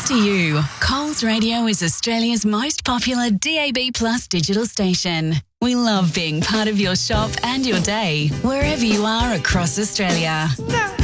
to you. Coles Radio is Australia's most popular DAB+ digital station. We love being part of your shop and your day, wherever you are across Australia.